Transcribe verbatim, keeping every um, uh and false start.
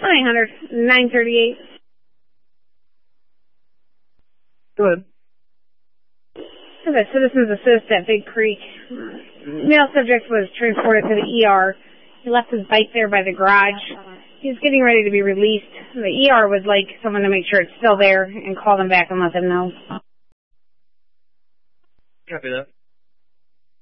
nine hundred, nine thirty-eight. Go ahead. Okay, citizens assist at Big Creek. Male subject was transported to the E R. He left his bike there by the garage. He was getting ready to be released. The E R would like someone to make sure it's still there and call them back and let them know. Copy that.